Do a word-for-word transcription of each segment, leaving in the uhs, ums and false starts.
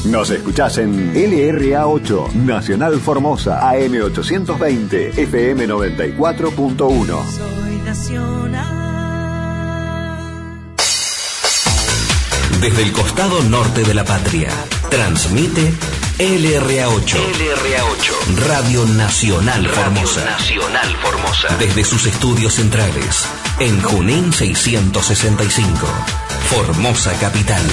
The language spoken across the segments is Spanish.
Nos escuchás en L R A ocho, Nacional Formosa, A M ochocientos veinte, F M noventa y cuatro punto uno. Soy nacional. Desde el costado norte de la patria, transmite L R A ocho. L R A ocho. Radio Nacional Formosa. Radio Nacional Formosa. Desde sus estudios centrales, en Junín seiscientos sesenta y cinco, Formosa Capital.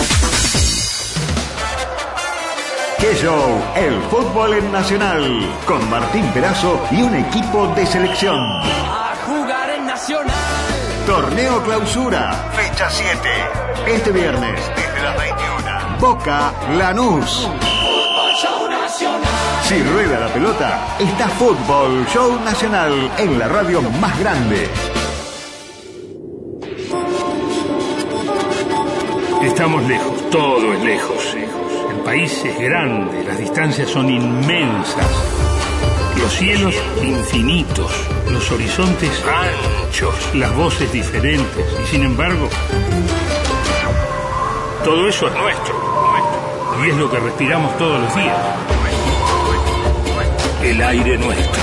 ¡Qué show! El fútbol en Nacional, con Martín Perazo y un equipo de selección. A jugar en Nacional. Torneo Clausura, fecha siete. Este viernes, desde las veintiuna. Boca Lanús. Fútbol Show Nacional. Si rueda la pelota, está Fútbol Show Nacional en la radio más grande. Estamos lejos, todo es lejos. El país es grande, las distancias son inmensas. Los cielos infinitos, los horizontes anchos, las voces diferentes. Y sin embargo, todo eso es nuestro. Y es lo que respiramos todos los días. El aire nuestro.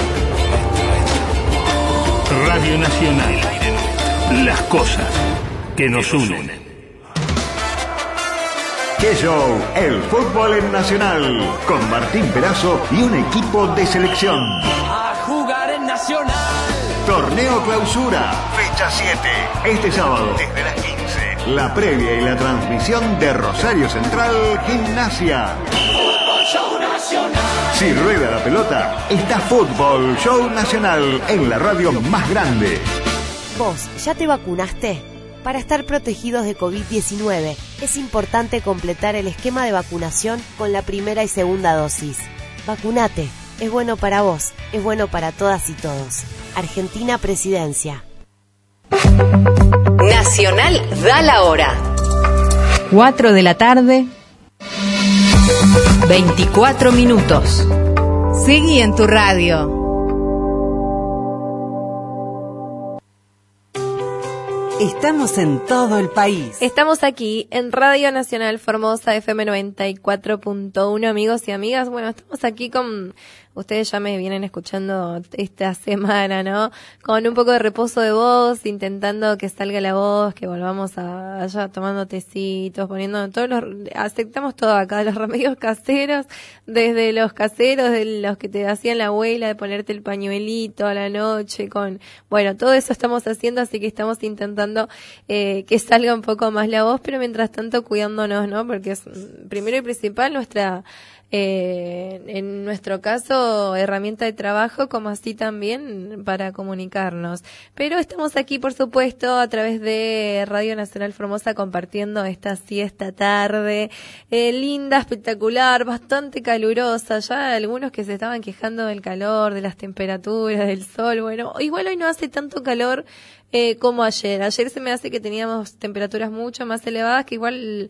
Radio Nacional. Las cosas que nos unen. ¡Qué show! El fútbol en Nacional, con Martín Perazo y un equipo de selección. A jugar en Nacional. Torneo Clausura, fecha siete. Este sábado, desde las quince. La previa y la transmisión de Rosario Central Gimnasia. Fútbol Show Nacional. Si rueda la pelota, está Fútbol Show Nacional en la radio más grande. ¿Vos ya te vacunaste? Para estar protegidos de COVID diecinueve, es importante completar el esquema de vacunación con la primera y segunda dosis. Vacunate, es bueno para vos, es bueno para todas y todos. Argentina Presidencia. Nacional da la hora. cuatro de la tarde, veinticuatro minutos. Seguí en tu radio. Estamos en todo el país. Estamos aquí en Radio Nacional Formosa, F M noventa y cuatro punto uno, amigos y amigas. Bueno, estamos aquí con... Ustedes ya me vienen escuchando esta semana, ¿no? Con un poco de reposo de voz, intentando que salga la voz, que volvamos a allá tomando tecitos, poniendo todos los... Aceptamos todo acá, los remedios caseros, desde los caseros, de los que te hacían la abuela, de ponerte el pañuelito a la noche, con... Bueno, todo eso estamos haciendo, así que estamos intentando eh, que salga un poco más la voz, pero mientras tanto cuidándonos, ¿no? Porque es primero y principal nuestra... Eh, en nuestro caso, herramienta de trabajo, como así también para comunicarnos. Pero estamos aquí, por supuesto, a través de Radio Nacional Formosa, compartiendo esta siesta tarde, eh, linda, espectacular, bastante calurosa. Ya algunos que se estaban quejando del calor, de las temperaturas, del sol. Bueno, igual hoy no hace tanto calor eh, como ayer. Ayer se me hace que teníamos temperaturas mucho más elevadas, que igual...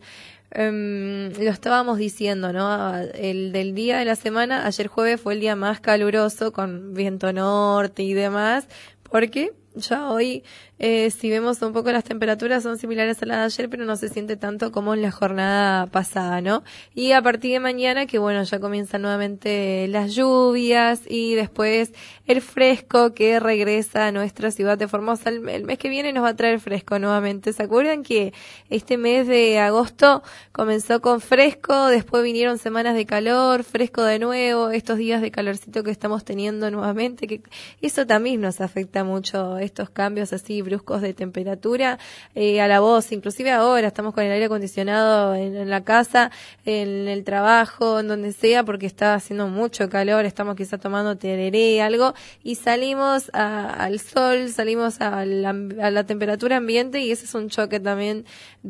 Um, lo estábamos diciendo, ¿no? El del día de la semana, ayer jueves fue el día más caluroso, con viento norte y demás, porque ya hoy, eh, si vemos un poco las temperaturas, son similares a las de ayer, pero no se siente tanto como en la jornada pasada, ¿no? Y a partir de mañana, que bueno, ya comienzan nuevamente las lluvias y después el fresco que regresa a nuestra ciudad de Formosa. El, el mes que viene nos va a traer fresco nuevamente. ¿Se acuerdan que este mes de agosto comenzó con fresco, después vinieron semanas de calor, fresco de nuevo, estos días de calorcito que estamos teniendo nuevamente, que eso también nos afecta mucho, estos cambios así bruscos de temperatura, eh, a la voz. Inclusive ahora estamos con el aire acondicionado en, en la casa, en el trabajo, en donde sea, porque está haciendo mucho calor, estamos quizá tomando tereré, algo, y salimos a, al sol, salimos a la, a la temperatura ambiente, y ese es un choque también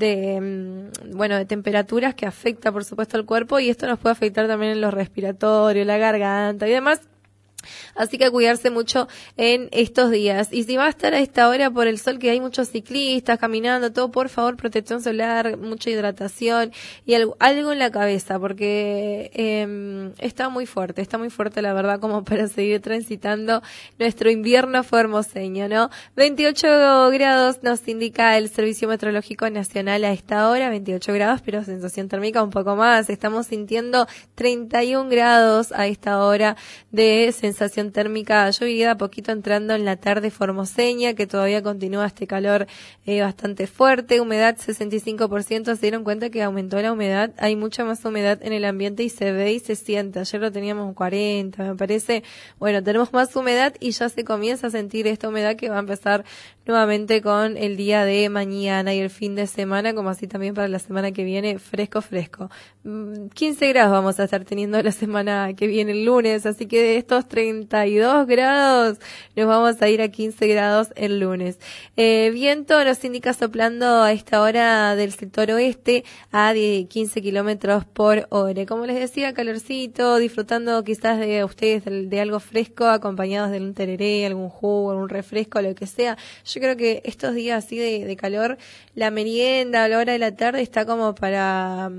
de, bueno, de temperaturas que afecta, por supuesto, al cuerpo, y esto nos puede afectar también en lo respiratorio, la garganta y demás. Así que a cuidarse mucho en estos días. Y si va a estar a esta hora por el sol, que hay muchos ciclistas caminando, todo, por favor, protección solar, mucha hidratación y algo, algo en la cabeza, porque eh, está muy fuerte, está muy fuerte la verdad, como para seguir transitando nuestro invierno formoseño, ¿no? veintiocho grados nos indica el Servicio Meteorológico Nacional a esta hora, veintiocho grados, pero sensación térmica un poco más. Estamos sintiendo treinta y un grados a esta hora de sensación sensación térmica llovida, a poquito entrando en la tarde formoseña, que todavía continúa este calor eh, bastante fuerte, humedad sesenta y cinco por ciento, se dieron cuenta que aumentó la humedad, hay mucha más humedad en el ambiente y se ve y se siente, ayer lo teníamos cuarenta, me parece, bueno, tenemos más humedad y ya se comienza a sentir esta humedad que va a empezar nuevamente con el día de mañana y el fin de semana, como así también para la semana que viene, fresco, fresco. quince grados vamos a estar teniendo la semana que viene el lunes, así que de estos treinta y dos grados nos vamos a ir a quince grados el lunes. Eh, viento nos indica soplando a esta hora del sector oeste a quince kilómetros por hora. Como les decía, calorcito, disfrutando quizás de ustedes de, de algo fresco, acompañados de un tereré, algún jugo, algún refresco, lo que sea. Yo creo que estos días así de, de calor, la merienda a la hora de la tarde está como para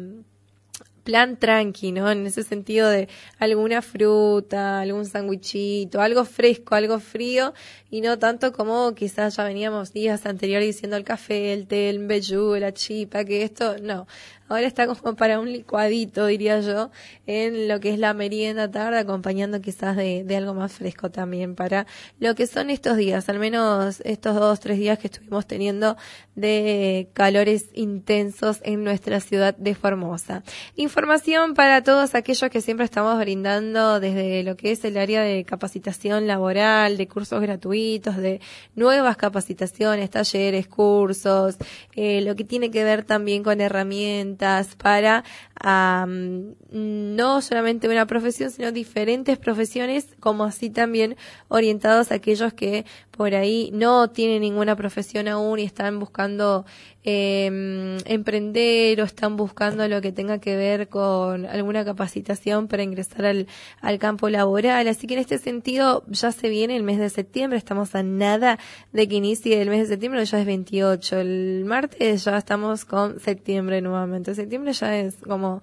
plan tranqui, ¿no? En ese sentido de alguna fruta, algún sandwichito, algo fresco, algo frío, y no tanto como quizás ya veníamos días anteriores diciendo el café, el té, el mbejú, la chipa, que esto, no. Ahora está como para un licuadito, diría yo, en lo que es la merienda tarde, acompañando quizás de, de algo más fresco también para lo que son estos días, al menos estos dos, tres días que estuvimos teniendo de calores intensos en nuestra ciudad de Formosa. Información para todos aquellos que siempre estamos brindando desde lo que es el área de capacitación laboral, de cursos gratuitos, de nuevas capacitaciones, talleres, cursos, eh, lo que tiene que ver también con herramientas para um, no solamente una profesión, sino diferentes profesiones, como así también orientados a aquellos que por ahí no tienen ninguna profesión aún y están buscando eh, emprender o están buscando lo que tenga que ver con alguna capacitación para ingresar al, al campo laboral. Así que en este sentido ya se viene el mes de septiembre, estamos a nada de que inicie el mes de septiembre, ya es veintiocho, el martes ya estamos con septiembre nuevamente. Septiembre ya es como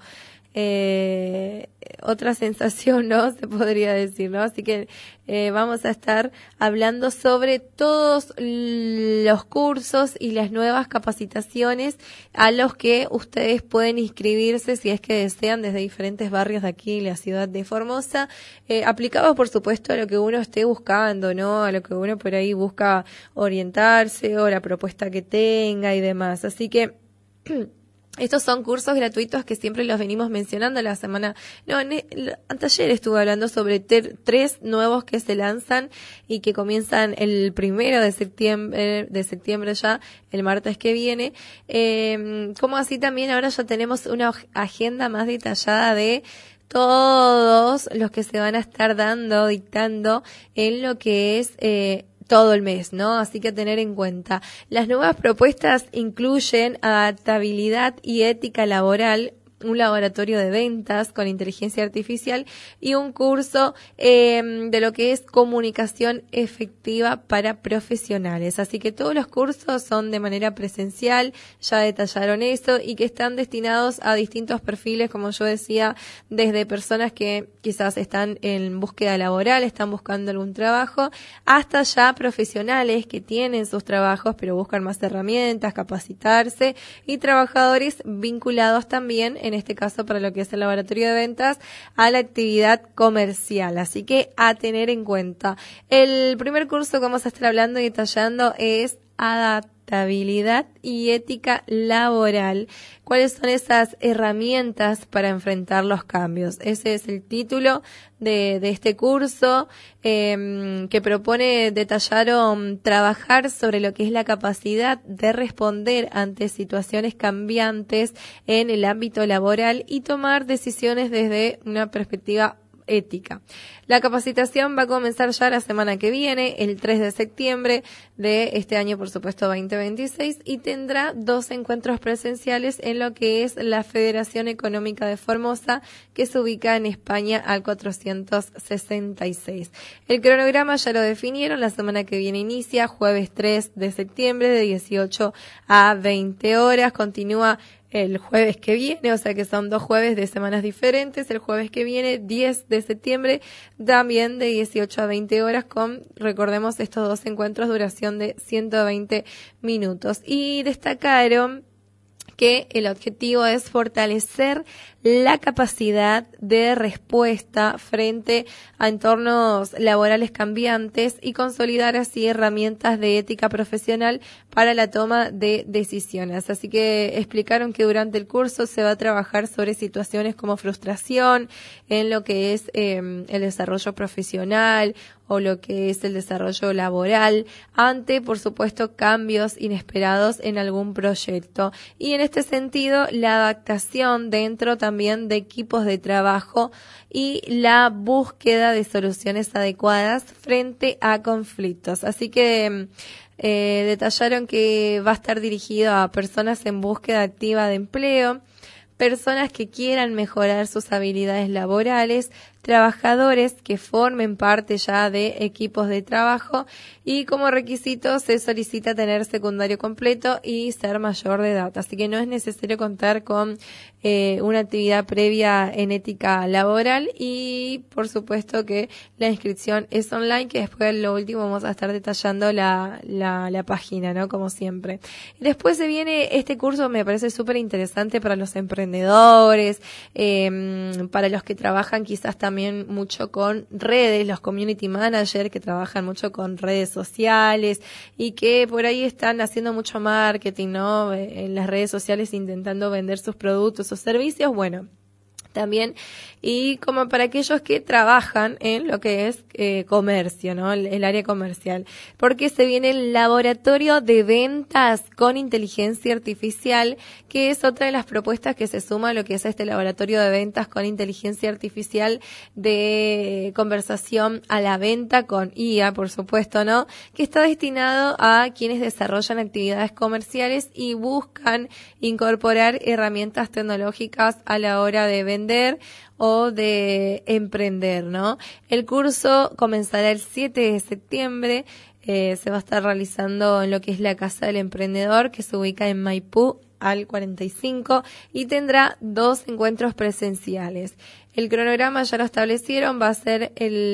eh, otra sensación, ¿no? Se podría decir, ¿no? Así que eh, vamos a estar hablando sobre todos los cursos y las nuevas capacitaciones a los que ustedes pueden inscribirse si es que desean desde diferentes barrios de aquí, la ciudad de Formosa, eh, aplicados por supuesto a lo que uno esté buscando, ¿no? A lo que uno por ahí busca orientarse o la propuesta que tenga y demás. Así que estos son cursos gratuitos que siempre los venimos mencionando la semana. No, en el, anteayer estuve hablando sobre ter, tres nuevos que se lanzan y que comienzan el primero de septiembre, de septiembre ya, el martes que viene. Eh, como así también ahora ya tenemos una agenda más detallada de todos los que se van a estar dando, dictando en lo que es eh, todo el mes, ¿no? Así que a tener en cuenta. Las nuevas propuestas incluyen adaptabilidad y ética laboral, un laboratorio de ventas con inteligencia artificial y un curso eh, de lo que es comunicación efectiva para profesionales. Así que todos los cursos son de manera presencial, ya detallaron eso, y que están destinados a distintos perfiles, como yo decía, desde personas que quizás están en búsqueda laboral, están buscando algún trabajo, hasta ya profesionales que tienen sus trabajos pero buscan más herramientas, capacitarse, y trabajadores vinculados también, en este caso para lo que es el laboratorio de ventas, a la actividad comercial. Así que a tener en cuenta. El primer curso que vamos a estar hablando y detallando es adaptabilidad y ética laboral. ¿Cuáles son esas herramientas para enfrentar los cambios? Ese es el título de, de este curso eh, que propone detallar o um, trabajar sobre lo que es la capacidad de responder ante situaciones cambiantes en el ámbito laboral y tomar decisiones desde una perspectiva ética. La capacitación va a comenzar ya la semana que viene, el tres de septiembre de este año, por supuesto, veinte veintiséis, y tendrá dos encuentros presenciales en lo que es la Federación Económica de Formosa, que se ubica en España al cuatrocientos sesenta y seis. El cronograma ya lo definieron, la semana que viene inicia, jueves tres de septiembre, de dieciocho a veinte horas, continúa el jueves que viene, o sea que son dos jueves de semanas diferentes. El jueves que viene, diez de septiembre, también de dieciocho a veinte horas, con, recordemos, estos dos encuentros, duración de ciento veinte minutos. Y destacaron que el objetivo es fortalecer la capacidad de respuesta frente a entornos laborales cambiantes y consolidar así herramientas de ética profesional para la toma de decisiones. Así que explicaron que durante el curso se va a trabajar sobre situaciones como frustración en lo que es eh, el desarrollo profesional o lo que es el desarrollo laboral ante, por supuesto, cambios inesperados en algún proyecto. Y en este sentido, la adaptación dentro también de equipos de trabajo y la búsqueda de soluciones adecuadas frente a conflictos. Así que eh, detallaron que va a estar dirigido a personas en búsqueda activa de empleo, personas que quieran mejorar sus habilidades laborales, trabajadores que formen parte ya de equipos de trabajo, y como requisito se solicita tener secundario completo y ser mayor de edad. Así que no es necesario contar con eh, una actividad previa en ética laboral, y por supuesto que la inscripción es online, que después lo último vamos a estar detallando la, la, la página, ¿no? Como siempre. Después se viene este curso, me parece súper interesante para los emprendedores, eh, para los que trabajan quizás también también mucho con redes, los community managers que trabajan mucho con redes sociales y que por ahí están haciendo mucho marketing, ¿no? En las redes sociales intentando vender sus productos o servicios, bueno, también, y como para aquellos que trabajan en lo que es eh, comercio, ¿no? El, el área comercial, porque se viene el laboratorio de ventas con inteligencia artificial, que es otra de las propuestas que se suma a lo que es este laboratorio de ventas con inteligencia artificial de conversación a la venta con I A, por supuesto, ¿no? Que está destinado a quienes desarrollan actividades comerciales y buscan incorporar herramientas tecnológicas a la hora de vender o de emprender, ¿no? El curso comenzará el siete de septiembre, eh, se va a estar realizando en lo que es la Casa del Emprendedor, que se ubica en Maipú al cuarenta y cinco, y tendrá dos encuentros presenciales. El cronograma ya lo establecieron, va a ser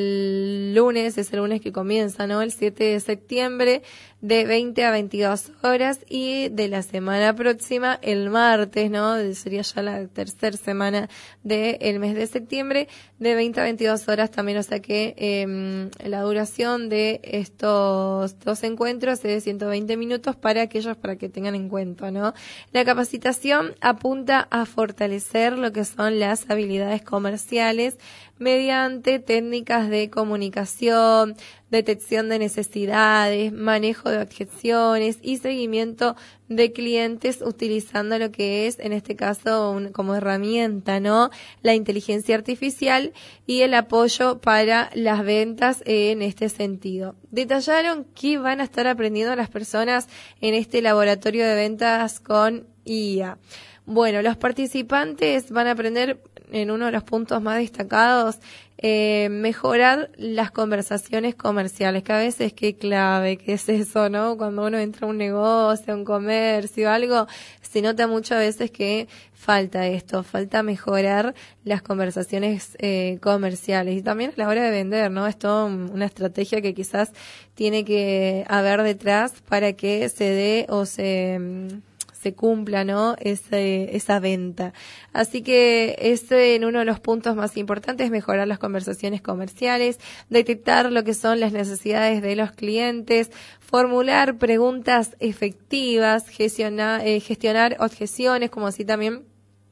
el lunes, es el lunes que comienza, ¿no? El siete de septiembre, de veinte a veintidós horas, y de la semana próxima, el martes, ¿no? Sería ya la tercera semana del mes de septiembre, de veinte a veintidós horas también, o sea que eh, la duración de estos dos encuentros es de ciento veinte minutos para aquellos, para que tengan en cuenta, ¿no? La capacitación apunta a fortalecer lo que son las habilidades comerciales mediante técnicas de comunicación, detección de necesidades, manejo de objeciones y seguimiento de clientes, utilizando lo que es, en este caso, un, como herramienta, ¿no? La inteligencia artificial y el apoyo para las ventas en este sentido. Detallaron qué van a estar aprendiendo las personas en este laboratorio de ventas con I A. Bueno, los participantes van a aprender, en uno de los puntos más destacados, eh, mejorar las conversaciones comerciales, que a veces qué clave, qué es eso, ¿no? Cuando uno entra a un negocio, a un comercio, algo, se nota muchas veces que falta esto, falta mejorar las conversaciones eh, comerciales, y también a la hora de vender, ¿no? Es toda una estrategia que quizás tiene que haber detrás para que se dé o se... se cumpla, ¿no? Ese, esa venta. Así que ese, en uno de los puntos más importantes, mejorar las conversaciones comerciales, detectar lo que son las necesidades de los clientes, formular preguntas efectivas, gestionar, eh, gestionar objeciones, como así también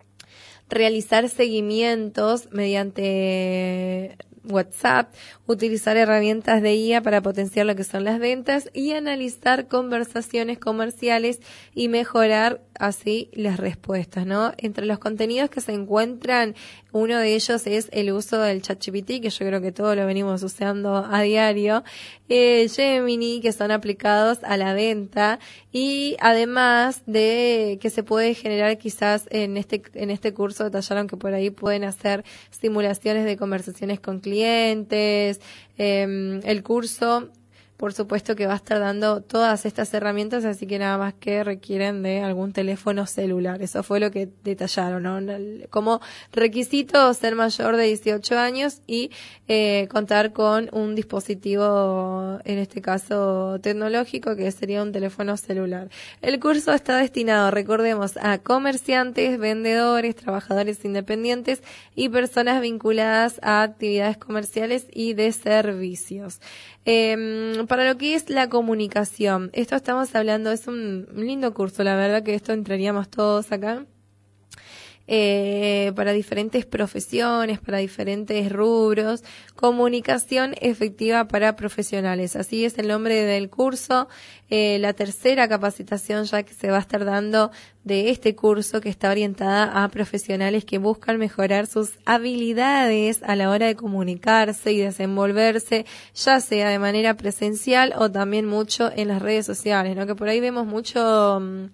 realizar seguimientos mediante WhatsApp, utilizar herramientas de I A para potenciar lo que son las ventas y analizar conversaciones comerciales y mejorar así las respuestas, ¿no? Entre los contenidos que se encuentran, uno de ellos es el uso del ChatGPT, que yo creo que todos lo venimos usando a diario, eh, Gemini, que son aplicados a la venta, y además de que se puede generar quizás en este en este curso detallaron que por ahí pueden hacer simulaciones de conversaciones con clientes. Eh, el curso, por supuesto que va a estar dando todas estas herramientas, así que nada más que requieren de algún teléfono celular. Eso fue lo que detallaron, ¿no? Como requisito ser mayor de dieciocho años y eh, contar con un dispositivo, en este caso tecnológico, que sería un teléfono celular. El curso está destinado, recordemos, a comerciantes, vendedores, trabajadores independientes y personas vinculadas a actividades comerciales y de servicios. Eh, para lo que es la comunicación, esto estamos hablando, es un lindo curso, la verdad que esto entraríamos todos acá, eh, para diferentes profesiones, para diferentes rubros, comunicación efectiva para profesionales, así es el nombre del curso, eh, la tercera capacitación ya que se va a estar dando de este curso, que está orientada a profesionales que buscan mejorar sus habilidades a la hora de comunicarse y desenvolverse, ya sea de manera presencial o también mucho en las redes sociales, ¿no? Que por ahí vemos mucho um,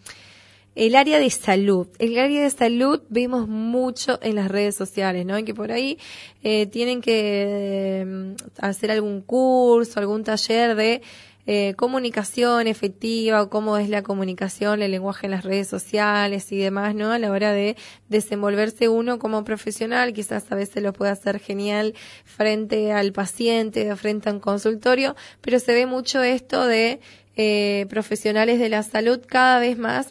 el área de salud. El área de salud vemos mucho en las redes sociales, ¿no? Y que por ahí eh, tienen que eh, hacer algún curso, algún taller de Eh, comunicación efectiva o cómo es la comunicación, el lenguaje en las redes sociales y demás, ¿no? A la hora de desenvolverse uno como profesional, quizás a veces lo puede hacer genial frente al paciente, frente a un consultorio, pero se ve mucho esto de Eh, profesionales de la salud cada vez más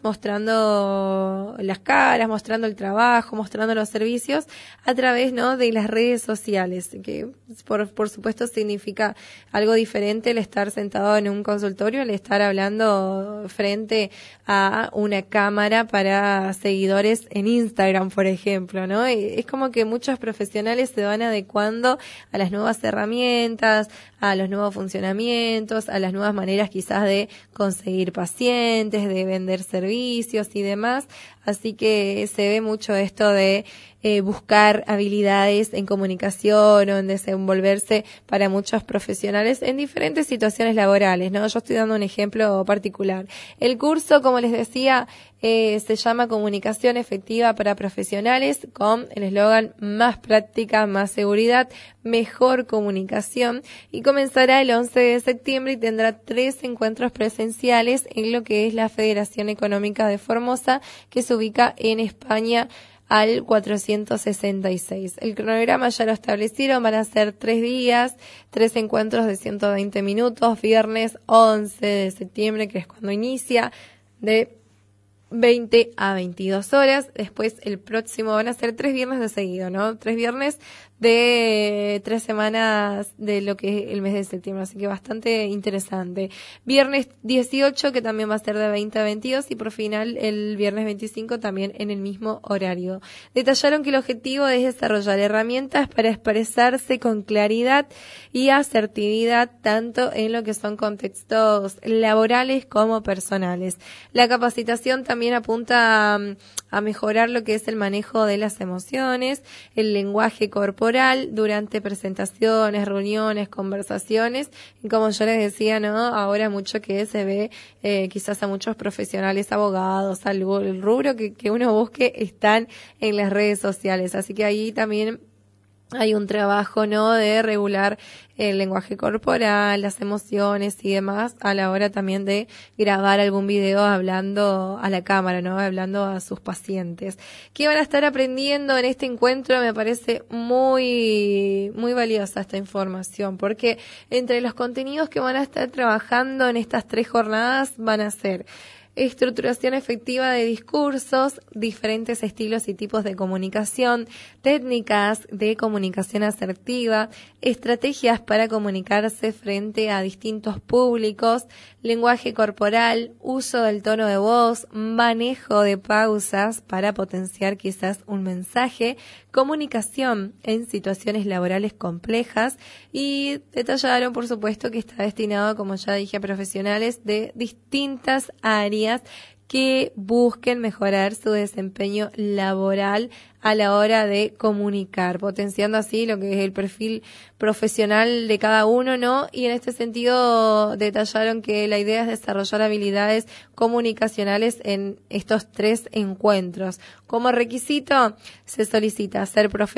mostrando las caras, mostrando el trabajo, mostrando los servicios a través, ¿no?, de las redes sociales, que por, por supuesto significa algo diferente el estar sentado en un consultorio, el estar hablando frente a una cámara para seguidores en Instagram, por ejemplo, ¿no? Y es como que muchos profesionales se van adecuando a las nuevas herramientas, a los nuevos funcionamientos, a las nuevas maneras quizás de de conseguir pacientes, de vender servicios y demás, así que se ve mucho esto de eh, buscar habilidades en comunicación o en desenvolverse para muchos profesionales en diferentes situaciones laborales, ¿no? Yo estoy dando un ejemplo particular. El curso, como les decía, eh, se llama Comunicación Efectiva para Profesionales, con el eslogan más práctica, más seguridad, mejor comunicación, y comenzará el once de septiembre y tendrá tres encuentros presenciales en lo que es la Federación Económica de Formosa, que se ubica en España al cuatrocientos sesenta y seis. El cronograma ya lo establecieron, van a ser tres días, tres encuentros de ciento veinte minutos, viernes once de septiembre, que es cuando inicia, de veinte a veintidós horas. Después el próximo van a ser tres viernes de seguido, ¿no? Tres viernes de tres semanas de lo que es el mes de septiembre, así que bastante interesante. Viernes dieciocho, que también va a ser de veinte a veintidós, y por final el viernes veinticinco también en el mismo horario. Detallaron que el objetivo es desarrollar herramientas para expresarse con claridad y asertividad tanto en lo que son contextos laborales como personales. La capacitación también apunta a, a mejorar lo que es el manejo de las emociones, el lenguaje corporal durante presentaciones, reuniones, conversaciones, y como yo les decía, ¿no?, ahora mucho que se ve eh, quizás a muchos profesionales, abogados, al el rubro que, que uno busque están en las redes sociales, así que ahí también hay un trabajo, ¿no?, de regular el lenguaje corporal, las emociones y demás, a la hora también de grabar algún video hablando a la cámara, ¿no?, hablando a sus pacientes. ¿Qué van a estar aprendiendo en este encuentro? Me parece muy, muy valiosa esta información, porque entre los contenidos que van a estar trabajando en estas tres jornadas van a ser estructuración efectiva de discursos, diferentes estilos y tipos de comunicación, técnicas de comunicación asertiva, estrategias para comunicarse frente a distintos públicos, lenguaje corporal, uso del tono de voz, manejo de pausas para potenciar quizás un mensaje, comunicación en situaciones laborales complejas, y detallaron, por supuesto, que está destinado, como ya dije, a profesionales de distintas áreas que busquen mejorar su desempeño laboral a la hora de comunicar, potenciando así lo que es el perfil profesional de cada uno, ¿no? Y en este sentido detallaron que la idea es desarrollar habilidades comunicacionales en estos tres encuentros. Como requisito se solicita ser profesional